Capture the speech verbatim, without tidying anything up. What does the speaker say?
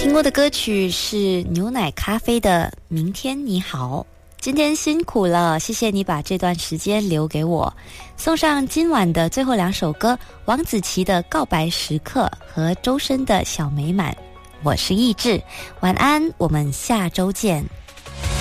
听过的歌曲是牛奶咖啡的《明天你好》。今天辛苦了，谢谢你把这段时间留给我。送上今晚的最后两首歌，王子琪的《告白时刻》和周深的《小美满》。我是意志，晚安，我们下周见。